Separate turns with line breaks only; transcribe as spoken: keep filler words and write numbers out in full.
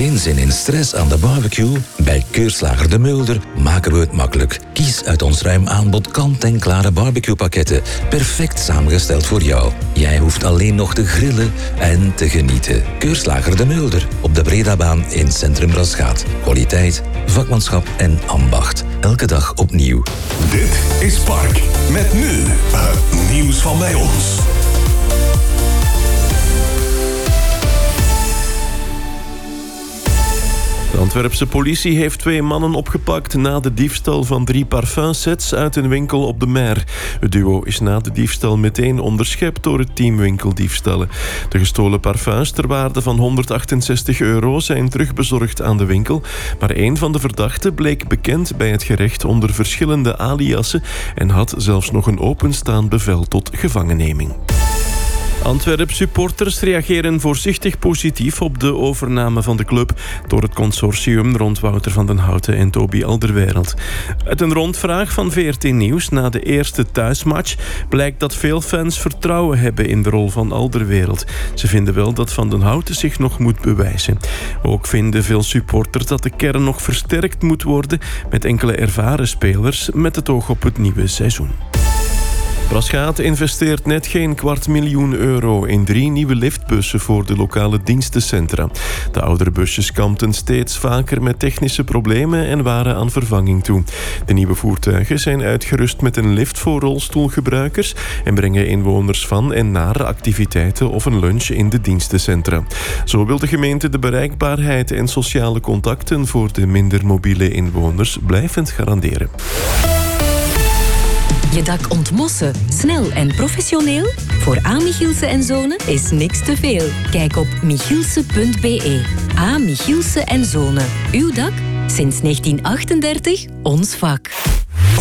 Geen zin in stress aan de barbecue? Bij Keurslager De Mulder maken we het makkelijk. Kies uit ons ruim aanbod kant-en-klare barbecuepakketten. Perfect samengesteld voor jou. Jij hoeft alleen nog te grillen en te genieten. Keurslager De Mulder op de Bredabaan in Centrum Braschaat. Kwaliteit, vakmanschap en ambacht. Elke dag opnieuw.
Dit is Park. Met nu het nieuws van bij ons.
De Antwerpse politie heeft twee mannen opgepakt na de diefstal van drie parfumsets uit een winkel op de Mer. Het duo is na de diefstal meteen onderschept door het team winkeldiefstallen. De gestolen parfums ter waarde van honderdachtenzestig euro zijn terugbezorgd aan de winkel, maar een van de verdachten bleek bekend bij het gerecht onder verschillende aliassen en had zelfs nog een openstaand bevel tot gevangenneming. Antwerp-supporters reageren voorzichtig positief op de overname van de club door het consortium rond Wouter van den Houten en Toby Alderweireld. Uit een rondvraag van V R T Nieuws na de eerste thuismatch blijkt dat veel fans vertrouwen hebben in de rol van Alderweireld. Ze vinden wel dat Van den Houten zich nog moet bewijzen. Ook vinden veel supporters dat de kern nog versterkt moet worden met enkele ervaren spelers met het oog op het nieuwe seizoen. Braschaat investeert net geen kwart miljoen euro in drie nieuwe liftbussen voor de lokale dienstencentra. De oudere busjes kampten steeds vaker met technische problemen en waren aan vervanging toe. De nieuwe voertuigen zijn uitgerust met een lift voor rolstoelgebruikers en brengen inwoners van en naar activiteiten of een lunch in de dienstencentra. Zo wil de gemeente de bereikbaarheid en sociale contacten voor de minder mobiele inwoners blijvend garanderen.
Je dak ontmossen, snel en professioneel? Voor A. Michielsen en Zonen is niks te veel. Kijk op michielsen punt b e. A. Michielsen en Zonen. Uw dak? Sinds negentien achtendertig ons vak.